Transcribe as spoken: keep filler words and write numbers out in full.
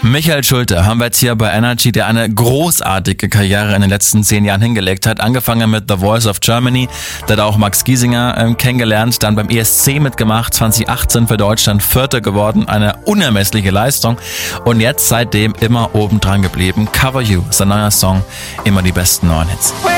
Michael Schulte haben wir jetzt hier bei Energy, der eine großartige Karriere in den letzten zehn Jahren hingelegt hat. Angefangen mit The Voice of Germany, da hat er auch Max Giesinger äh, kennengelernt, dann beim E S C mitgemacht, zwanzig achtzehn für Deutschland Vierter geworden, eine unermessliche Leistung und jetzt seitdem immer oben dran geblieben. Cover You, sein neuer Song, immer die besten neuen Hits.